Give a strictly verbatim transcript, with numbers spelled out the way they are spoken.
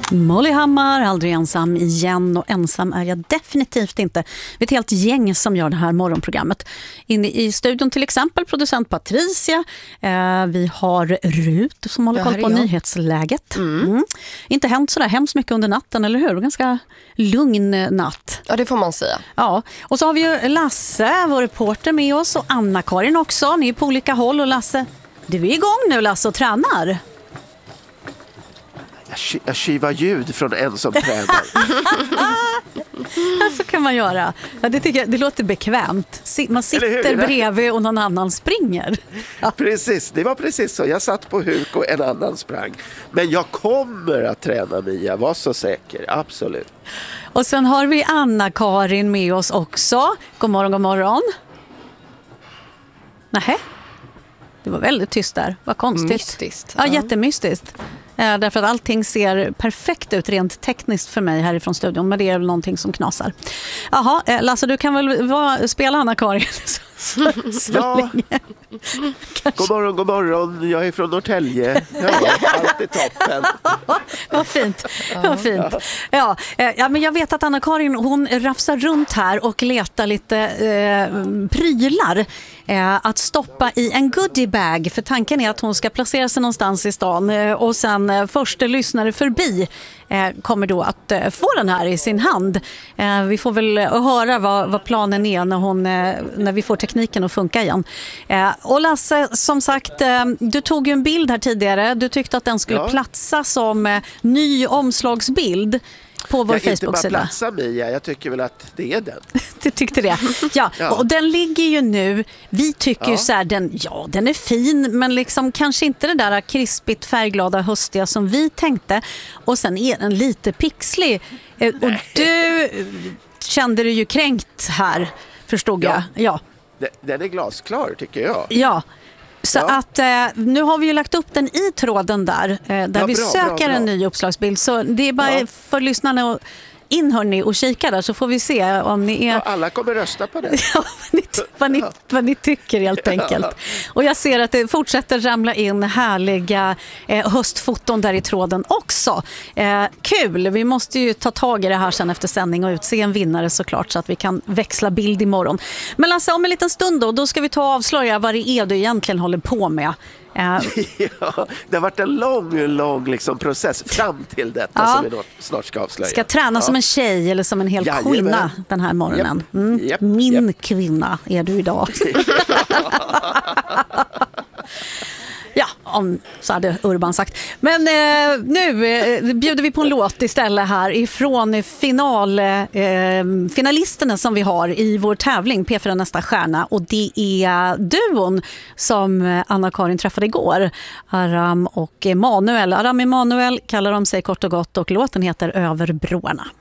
Molly Hammar, aldrig ensam igen, och ensam är jag definitivt inte. Vi är ett helt gäng som gör det här morgonprogrammet. Inne i studion till exempel producent Patricia, eh, vi har Rut som håller koll på nyhetsläget. Mm. Mm. Inte hänt sådär hemskt mycket under natten, eller hur? Ganska lugn natt. Ja, det får man säga. Ja, och så har vi ju Lasse, vår reporter med oss, och Anna-Karin också. Ni är på olika håll, och Lasse, du är igång nu Lasse och tränar. Jag, jag skivar ljud från en som tränar. Ja, så kan man göra. Ja, det, tycker jag, det låter bekvämt. Man sitter bredvid och någon annan springer. Ja. Precis, det var precis så. Jag satt på huk och en annan sprang. Men jag kommer att träna, Mia, var så säker, absolut. Och sen har vi Anna-Karin med oss också. God morgon, god morgon. Nähä? Det var väldigt tyst där. Vad konstigt. Mystiskt. Ja, jättemystiskt. Eh, därför att allting ser perfekt ut rent tekniskt för mig härifrån studion. Men det är väl någonting som knasar. Jaha, eh, Lasse, du kan väl vara, spela Anna-Karin så, så, så ja. länge. God morgon, god morgon. Jag är från Norrtälje. Ja, allt är toppen. Vad fint. Vad fint. Ja, eh, ja, men jag vet att Anna-Karin, hon rafsar runt här och letar lite eh, prylar eh, att stoppa i en goodiebag. För tanken är att hon ska placera sig någonstans i stan eh, och sen eh, första lyssnare förbi eh, kommer då att eh, få den här i sin hand. Eh, vi får väl höra vad, vad planen är när, hon, eh, när vi får tekniken att funka igen. Eh, och Lasse, som sagt, eh, du tog ju en bild här tidigare. Du tyckte att den skulle ja. platsa som eh, ny omslagsbild på vår Facebook-sida. Inte bara platsa, Mia, jag tycker väl att det är den. Du tyckte det. Ja, ja, och den ligger ju nu, vi tycker ja. ju så här, den, ja, den är fin, men liksom kanske inte det där krispigt färgglada höstiga som vi tänkte. Och sen är den lite pixlig. Nej. Och du kände dig ju kränkt här, förstod ja. jag. Ja. Den är glasklar, tycker jag. Ja. Så ja. att eh, nu har vi ju lagt upp den i tråden där, eh, där ja, vi bra, söker bra, bra. en ny uppslagsbild. Så det är bara ja. för lyssnarna att in, hörni, och kika där, så får vi se om ni är... Ja, alla kommer rösta på det. Ja, vad, ni, vad, ni, vad ni tycker helt enkelt. Ja. Och jag ser att det fortsätter ramla in härliga eh, höstfoton där i tråden också. Eh, kul! Vi måste ju ta tag i det här sen efter sändning och utse en vinnare såklart, så att vi kan växla bild imorgon. Men alltså, om en liten stund då, då ska vi ta och avslöja vad det är du egentligen håller på med. Ja, det har varit en lång, lång liksom process fram till detta ja. som vi då snart ska avslöja. Ska träna ja. som en tjej eller som en hel Jajamän. kvinna den här morgonen. Mm. Yep. Yep. Min yep. kvinna är du idag. Ja, om, så hade Urban sagt. Men eh, nu eh, bjuder vi på en låt istället här ifrån final, eh, finalisterna som vi har i vår tävling P fyra Nästa stjärna. Och det är duon som Anna-Karin träffade igår. Aram och Emanuel. Aram Emanuel kallar de sig kort och gott, och låten heter Över broarna.